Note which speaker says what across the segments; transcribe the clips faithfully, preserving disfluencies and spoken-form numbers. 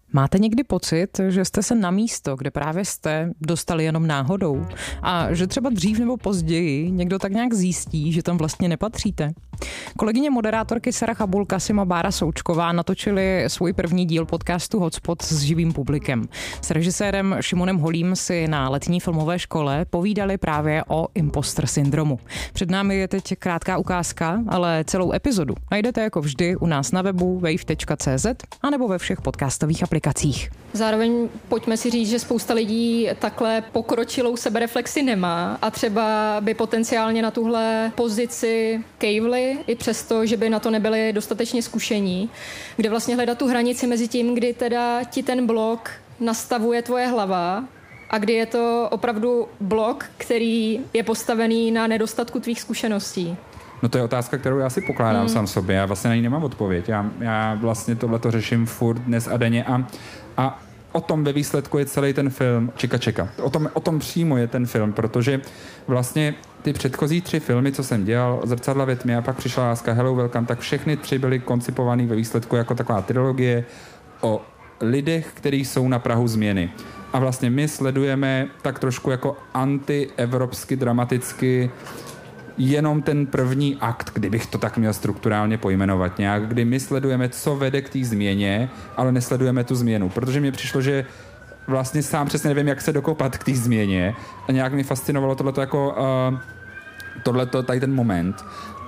Speaker 1: Máte někdy pocit, že jste se na místo, kde právě jste, dostali jenom náhodou a že třeba dřív nebo později někdo tak nějak zjistí, že tam vlastně nepatříte? Kolegyně moderátorky Sara Chabulka a Bára Součková natočili svůj první díl podcastu Hotspot s živým publikem. S režisérem Šimonem Holím si na letní filmové škole povídali právě o imposter syndromu. Před námi je teď krátká ukázka, ale celou epizodu najdete jako vždy u nás na webu wave tečka cé zet anebo ve všech podcastových aplikacích.
Speaker 2: Zároveň pojďme si říct, že spousta lidí takhle pokročilou sebereflexi nemá a třeba by potenciálně na tuhle pozici kejvli i přesto, že by na to nebyli dostatečně zkušení, kde vlastně hledat tu hranici mezi tím, kdy teda ti ten blok nastavuje tvoje hlava a kdy je to opravdu blok, který je postavený na nedostatku tvých zkušeností.
Speaker 3: No to je otázka, kterou já si pokládám mm. sám sobě. Já vlastně na ní nemám odpověď. Já, já vlastně tohleto řeším furt dnes a denně a, a o tom ve výsledku je celý ten film Čika čeka. O tom, o tom přímo je ten film, protože vlastně ty předchozí tři filmy, co jsem dělal, Zrcadla ve tmě a pak Přišla láska, Hello Welcome, tak všechny tři byly koncipovaný ve výsledku jako taková trilogie o lidech, kteří jsou na prahu změny. A vlastně my sledujeme tak trošku jako antievropsky, dramaticky jenom ten první akt, kdybych to tak měl strukturálně pojmenovat nějak, kdy my sledujeme, co vede k té změně, ale nesledujeme tu změnu, protože mi přišlo, že vlastně sám přesně nevím, jak se dokopat k té změně a nějak mi fascinovalo tohleto jako uh, tohleto, tady ten moment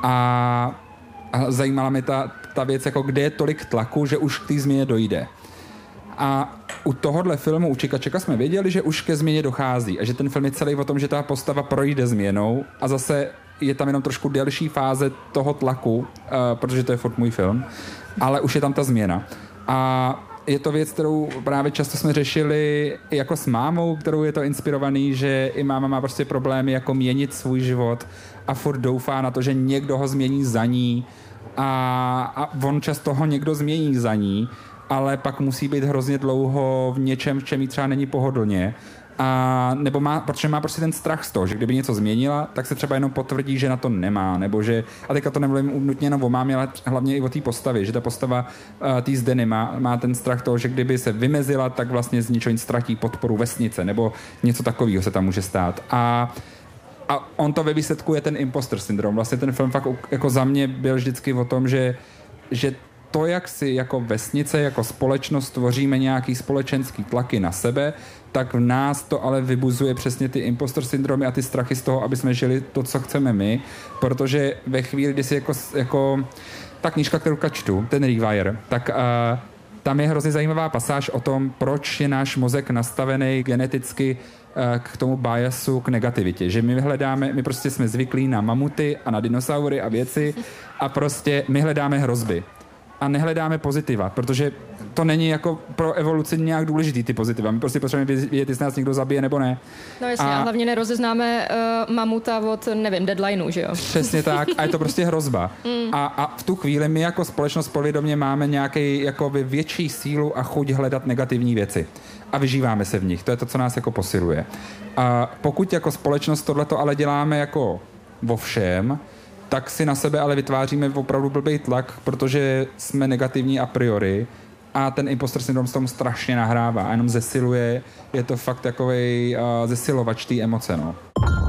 Speaker 3: a, a zajímala mě ta, ta věc, jako kde je tolik tlaku, že už k té změně dojde. A u tohohle filmu, u Čika čeka, jsme věděli, že už ke změně dochází a že ten film je celý o tom, že ta postava projde změnou a zase je tam jenom trošku delší fáze toho tlaku, uh, protože to je furt můj film, ale už je tam ta změna. A je to věc, kterou právě často jsme řešili jako s mámou, kterou je to inspirovaný, že i máma má prostě problémy jako měnit svůj život a furt doufá na to, že někdo ho změní za ní a, a on často ho někdo změní za ní, ale pak musí být hrozně dlouho v něčem, v čem jí třeba není pohodlně. A nebo má, protože má prostě ten strach z toho, že kdyby něco změnila, tak se třeba jenom potvrdí, že na to nemá, nebo že, a teďka to nemluvím nutně jenom o mámě, ale hlavně i o té postavě, že ta postava uh, té Zdeny má, má ten strach toho, že kdyby se vymezila, tak vlastně z ničeho ztratí podporu vesnice, nebo něco takového se tam může stát. A A on to ve výsledku je ten imposter syndrom. Vlastně ten film fakt jako za mě byl vždycky o tom, že, že to, jak si jako vesnice, jako společnost tvoříme nějaký společenský tlaky na sebe, tak v nás to ale vybuzuje přesně ty imposter syndromy a ty strachy z toho, aby jsme žili to, co chceme my, protože ve chvíli, kdy si jako, jako ta knížka, kterou čtu, ten Rewire, tak uh, tam je hrozně zajímavá pasáž o tom, proč je náš mozek nastavený geneticky k tomu biasu, k negativitě, že my hledáme, my prostě jsme zvyklí na mamuty a na dinosaury a věci a prostě my hledáme hrozby a nehledáme pozitiva, protože to není jako pro evoluci nějak důležitý ty pozitiva. My prostě potřebujeme vědět, jestli nás někdo zabije nebo ne.
Speaker 2: No jasně, a, a hlavně nerozeznáme uh, mamuta od, nevím, deadlineu, že jo?
Speaker 3: Přesně tak, a je to prostě hrozba. Mm. A, a v tu chvíli my jako společnost povědomě máme nějaký jakoby větší sílu a chuť hledat negativní věci. A vyžíváme se v nich. To je to, co nás jako posiluje. A pokud jako společnost tohleto ale děláme jako vo všem, tak si na sebe ale vytváříme opravdu blbý tlak, protože jsme negativní a priori a ten imposter syndrom s tomu strašně nahrává a jenom zesiluje. Je to fakt takovej uh, zesilovač té emoce, no.